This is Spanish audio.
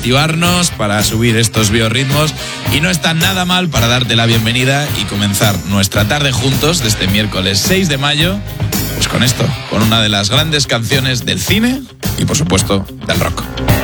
activarnos, para subir estos biorritmos, y no está nada mal para darte la bienvenida y comenzar nuestra tarde juntos de este miércoles 6 de mayo, pues con esto, con una de las grandes canciones del cine y por supuesto del rock.